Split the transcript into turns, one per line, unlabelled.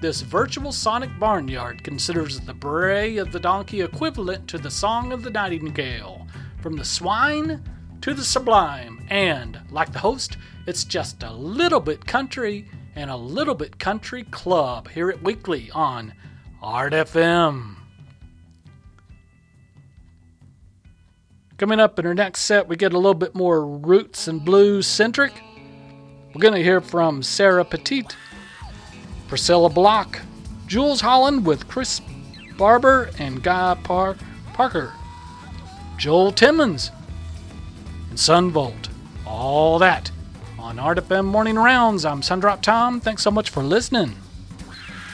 This virtual sonic barnyard considers the bray of the donkey equivalent to the song of the nightingale, from the swine to the sublime, and, like the host, it's just a little bit country and a little bit country club here at Weekly on Art FM. Coming up in our next set, we get a little bit more roots and blues centric. We're going to hear from Sarah Petite, Priscilla Block, Jules Holland with Chris Barber and Guy Parker, Joel Timmons, and Sunvolt. All that on Art FM Morning Rounds. I'm Sundrop Tom. Thanks so much for listening.